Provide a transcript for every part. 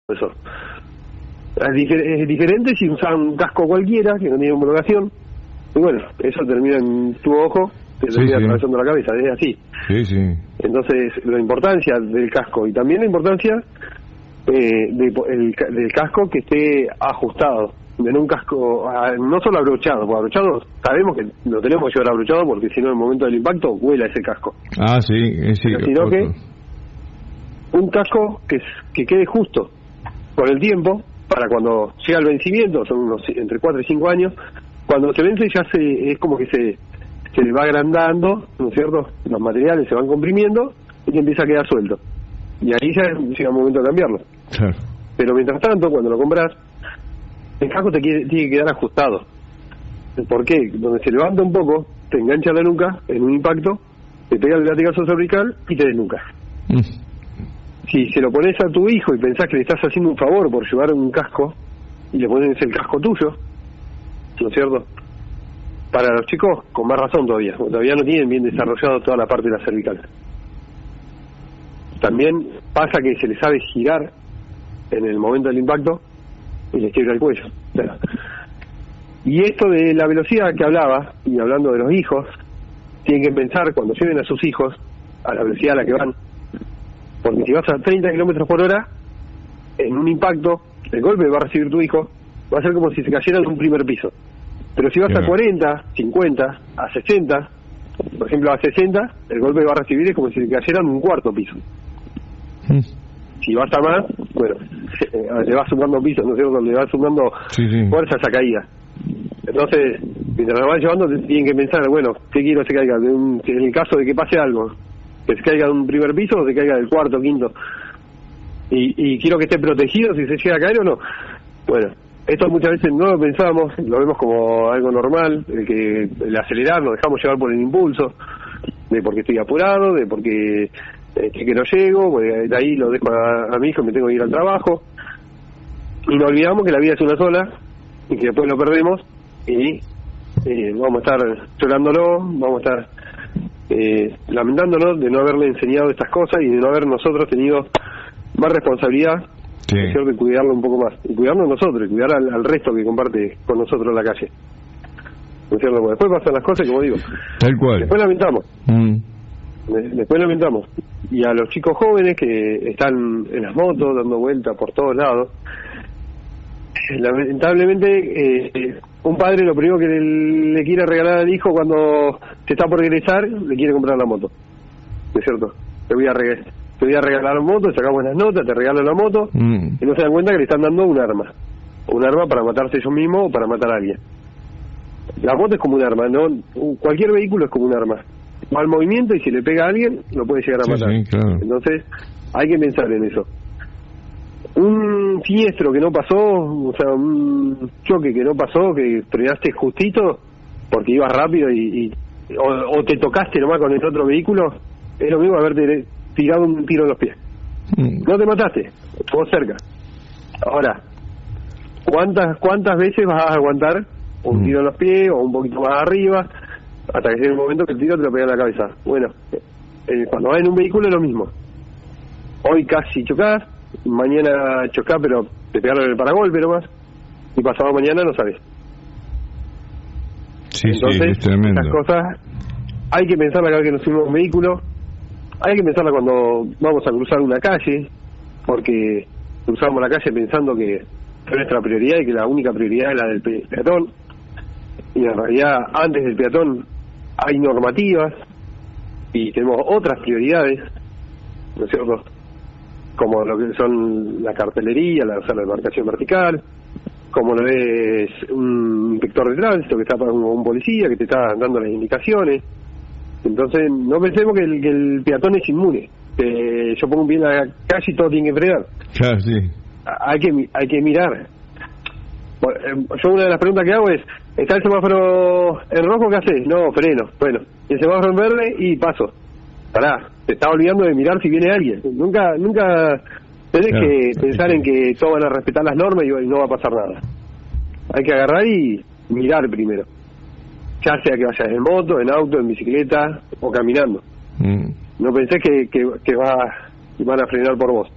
eso. Es diferente si usas un casco cualquiera, que no tiene homologación, y bueno, eso termina en tu ojo, te termina atravesando la cabeza, es así. Entonces, la importancia del casco, y también la importancia del casco que esté ajustado, de no un casco, no solo abrochado, porque abrochado sabemos que lo tenemos que llevar abrochado, porque si no en el momento del impacto vuela ese casco. Sino que un casco que quede justo con el tiempo, para cuando llega el vencimiento, son unos entre 4 y 5 años, cuando se vence ya es como que se le va agrandando, ¿no es cierto? Los materiales se van comprimiendo y que empieza a quedar suelto. Y ahí ya llega el momento de cambiarlo. Claro. Pero mientras tanto, cuando lo compras, el casco tiene que quedar ajustado. ¿Por qué? Donde se levanta un poco, te engancha la nuca en un impacto, te pega el latigazo cervical y te desnucas. Si se lo pones a tu hijo y pensás que le estás haciendo un favor por llevar un casco, y le pones el casco tuyo, ¿no es cierto? Para los chicos, con más razón todavía no tienen bien desarrollado toda la parte de la cervical. También pasa que se les sabe girar en el momento del impacto y les quiebra el cuello. Y esto de la velocidad que hablaba, y hablando de los hijos, tienen que pensar cuando lleven a sus hijos a la velocidad a la que van, porque si vas a 30 kilómetros por hora, en un impacto, el golpe que va a recibir tu hijo va a ser como si se cayera de un primer piso. Pero si vas a 40, 50, a 60, por ejemplo a 60, el golpe que va a recibir es como si se cayera en un cuarto piso. Si vas a más, bueno, le vas sumando pisos, ¿no es cierto? Le vas sumando fuerza a esa caída. Entonces, mientras lo vas llevando, tienen que pensar, bueno, ¿qué quiero que se caiga? En el caso de que pase algo, que se caiga de un primer piso o se caiga del cuarto, quinto. Y quiero que esté protegido si se llega a caer o no. Bueno, esto muchas veces no lo pensamos, lo vemos como algo normal, el acelerar, nos dejamos llevar por el impulso, de porque estoy apurado, de porque que no llego, porque de ahí lo dejo a mi hijo, me tengo que ir al trabajo, y nos olvidamos que la vida es una sola, y que después lo perdemos, y vamos a estar llorándolo, vamos a estar lamentándonos de no haberle enseñado estas cosas y de no haber nosotros tenido más responsabilidad, de cuidarlo un poco más, y cuidarnos nosotros, y cuidar al resto que comparte con nosotros la calle, ¿no es cierto? Porque después pasan las cosas, como digo, tal cual, después lamentamos, y a los chicos jóvenes que están en las motos dando vueltas por todos lados, lamentablemente un padre lo primero que le quiere regalar al hijo cuando se está por egresar, le quiere comprar la moto, ¿no es cierto? Te voy a regalar la moto, sacamos buenas notas, te regalo la moto, y no se dan cuenta que le están dando un arma para matarse ellos mismos o para matar a alguien. La moto es como un arma, ¿no? Cualquier vehículo es como un arma, va al movimiento y si le pega a alguien lo puede llegar a matar. Claro. Entonces hay que pensar en eso. Un siniestro que no pasó, o sea, un choque que no pasó, que frenaste justito porque ibas rápido o te tocaste nomás con el otro vehículo, es lo mismo haberte tirado un tiro en los pies. No te mataste, estuvo cerca. Ahora, ¿cuántas veces vas a aguantar un tiro en los pies o un poquito más arriba hasta que llegue el momento que el tiro te lo pega en la cabeza? Bueno, cuando vas en un vehículo es lo mismo. Hoy casi chocás, mañana chocás pero te pegaron en el paragolpe nomás, y pasado mañana no sabes. Entonces, es tremendo. Estas cosas hay que pensarla cada vez que nos subimos a un vehículo, hay que pensarla cuando vamos a cruzar una calle, porque cruzamos la calle pensando que es nuestra prioridad y que la única prioridad es la del peatón, y en realidad antes del peatón hay normativas y tenemos otras prioridades, ¿no es cierto? Como lo que son la cartelería, la demarcación vertical, como lo es un inspector de tránsito que está para un policía que te está dando las indicaciones. Entonces no pensemos que el peatón es inmune, que yo pongo un pie en la calle y todo tiene que frenar. Claro, sí. Hay que mirar. Yo una de las preguntas que hago es, ¿está el semáforo en rojo? ¿Qué haces? No, freno. Bueno, ¿y el semáforo en verde? Y paso. Pará, te estás olvidando de mirar si viene alguien. Nunca tenés que pensar en que todos van a respetar las normas y no va a pasar nada. Hay que agarrar y mirar primero, ya sea que vayas en moto, en auto, en bicicleta o caminando. No pensés que van a frenar por vos.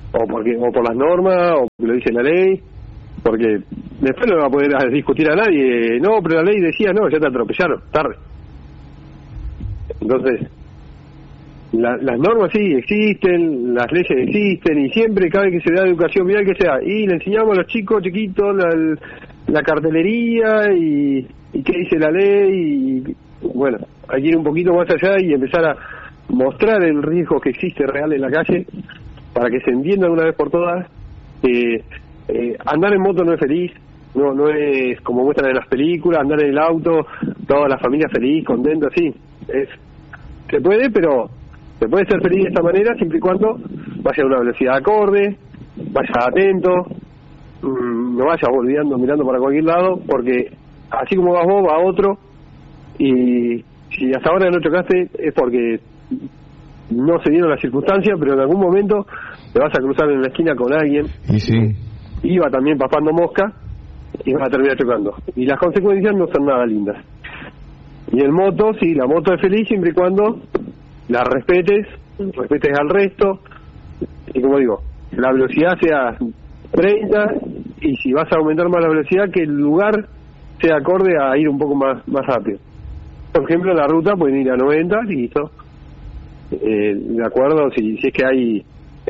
o por las normas, o porque lo dice la ley, porque después no va a poder discutir a nadie, no, pero la ley decía, no, ya te atropellaron, tarde. Entonces, las normas sí existen, las leyes existen, y siempre cada vez que se da educación vial que sea, y le enseñamos a los chicos chiquitos la cartelería y qué dice la ley, y bueno, hay que ir un poquito más allá y empezar a mostrar el riesgo que existe real en la calle, para que se entienda de una vez por todas que andar en moto no es feliz, no es como muestran en las películas, andar en el auto, toda la familia feliz, contenta, sí, se puede, pero se puede ser feliz de esta manera siempre y cuando vaya a una velocidad acorde, vaya atento, no vaya olvidando, mirando para cualquier lado, porque así como vas vos, va otro, y si hasta ahora no chocaste es porque no se dieron las circunstancias, pero en algún momento te vas a cruzar en la esquina con alguien, y sí, iba también papando mosca, y vas a terminar chocando. Y las consecuencias no son nada lindas. Y en moto, sí, la moto es feliz siempre y cuando la respetes al resto, y como digo, la velocidad sea 30, y si vas a aumentar más la velocidad, que el lugar sea acorde a ir un poco más rápido. Por ejemplo, en la ruta pueden ir a 90, listo. De acuerdo, si es que hay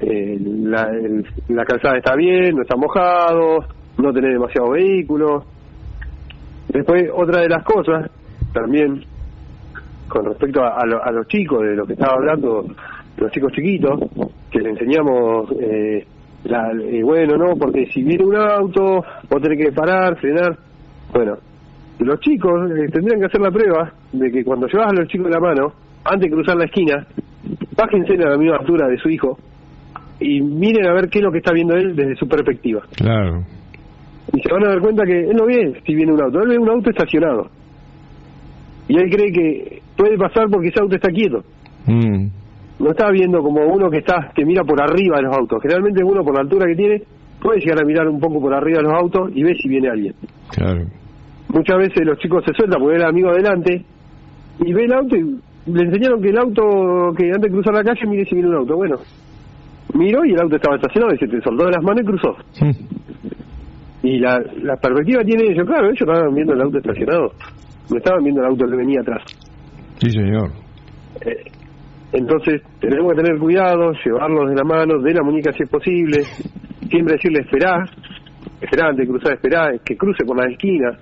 la calzada está bien, no está mojado, no tenés demasiados vehículos. Después, otra de las cosas, también, con respecto a los chicos, de lo que estaba hablando, los chicos chiquitos, que le enseñamos, bueno, no, porque si viene un auto, vos tenés que parar, frenar. Bueno, los chicos tendrían que hacer la prueba de que cuando llevas a los chicos de la mano, antes de cruzar la esquina, bájense a la misma altura de su hijo y miren a ver qué es lo que está viendo él desde su perspectiva. Claro. Y se van a dar cuenta que él no ve si viene un auto, él ve un auto estacionado. Y él cree que puede pasar porque ese auto está quieto. No está viendo como uno que mira por arriba de los autos. Generalmente uno, por la altura que tiene, puede llegar a mirar un poco por arriba de los autos y ve si viene alguien. Claro. Muchas veces los chicos se sueltan porque ve al amigo adelante y ve el auto y le enseñaron que el auto, que antes de cruzar la calle, mire si viene un auto. Bueno, miró y el auto estaba estacionado y se te soltó de las manos y cruzó. Y la perspectiva tiene ellos, claro, ellos estaban viendo el auto estacionado, no estaban viendo el auto que venía atrás. Sí, señor. Entonces tenemos que tener cuidado, llevarlos de la mano, de la muñeca si es posible, siempre decirle esperá antes de cruzar, esperá, que cruce por la esquina,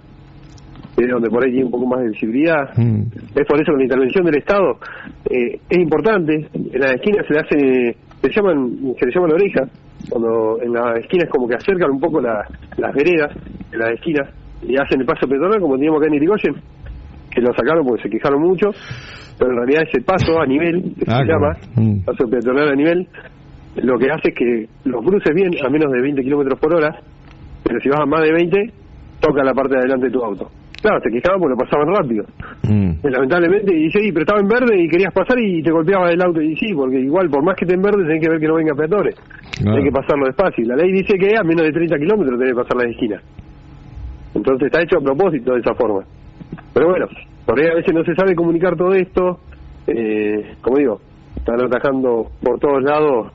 donde por ahí tiene un poco más de visibilidad. Es por eso que la intervención del Estado es importante. En las esquinas se le llama la oreja, cuando en las esquinas como que acercan un poco las veredas en las esquinas y hacen el paso peatonal, como teníamos acá en Irigoyen, que lo sacaron porque se quejaron mucho, pero en realidad ese paso a nivel, que se llama paso peatonal a nivel, lo que hace es que los cruces bien a menos de 20 kilómetros por hora, pero si vas a más de 20, toca la parte de adelante de tu auto. Claro, se quejaban porque lo pasaban rápido. Lamentablemente, y dice, pero estaba en verde y querías pasar y te golpeaba el auto. Y sí, porque igual, por más que esté en verde, tenés que ver que no venga peatones. Hay que pasarlo despacio. La ley dice que a menos de 30 kilómetros tenés que pasar las esquinas. Entonces está hecho a propósito de esa forma. Pero bueno, por ahí a veces no se sabe comunicar todo esto. Como digo, están atajando por todos lados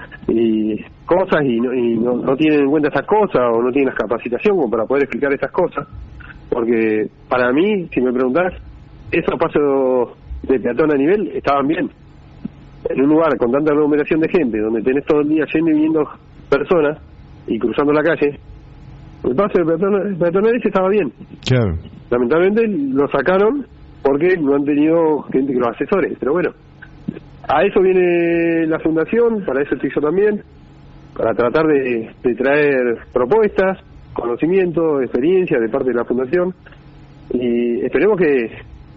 y cosas y no tienen en cuenta esas cosas, o no tienen la capacitación como para poder explicar esas cosas. Porque para mí, si me preguntás, esos pasos de peatón a nivel estaban bien. En un lugar con tanta aglomeración de gente, donde tenés todo el día yendo y viniendo personas y cruzando la calle, el paso de peatón ese estaba bien. Claro. Lamentablemente lo sacaron porque no han tenido gente que los asesore. Pero bueno, a eso viene la fundación, para eso estoy yo también, para tratar de traer propuestas, conocimiento, experiencia de parte de la fundación, y esperemos que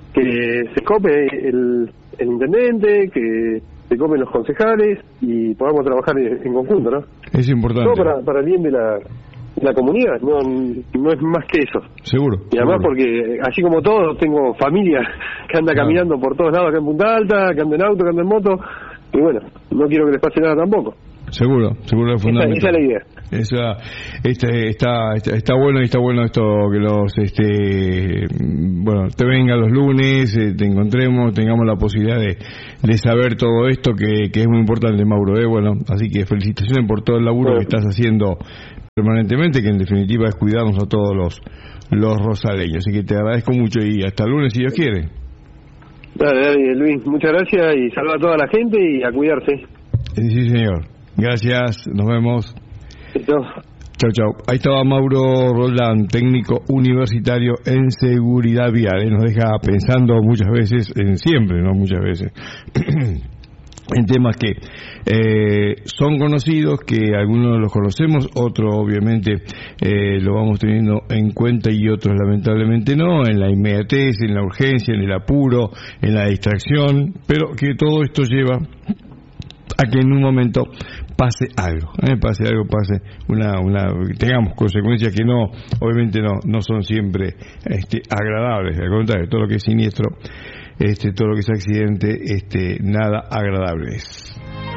se cope el intendente, que se copen los concejales y podamos trabajar en conjunto, ¿no? Es importante. Todo para el bien de la comunidad, no es más que eso. Seguro. Y además seguro. porque, así como todos, tengo familia que anda caminando por todos lados acá en Punta Alta, que anda en auto, que anda en moto, y bueno, no quiero que les pase nada tampoco. seguro es fundamental. Esa es la idea. Está bueno esto que los te venga los lunes, te encontremos, tengamos la posibilidad de saber todo esto que es muy importante, Mauro. Bueno, así que felicitaciones por todo el laburo que estás haciendo permanentemente, que en definitiva es cuidarnos a todos los rosaleños. Así que te agradezco mucho y hasta el lunes si Dios quiere. Dale, Luis, muchas gracias y saluda a toda la gente y a cuidarse. Sí, señor. Gracias, nos vemos. Listo. Chau. Ahí estaba Mauro Roldán, técnico universitario en seguridad vial. Nos deja pensando muchas veces, muchas veces, en temas que son conocidos, que algunos los conocemos, otros obviamente lo vamos teniendo en cuenta y otros lamentablemente no, en la inmediatez, en la urgencia, en el apuro, en la distracción, pero que todo esto lleva a que en un momento pase algo, tengamos consecuencias que obviamente no son siempre agradables, al contrario, todo lo que es siniestro, todo lo que es accidente, nada agradable es.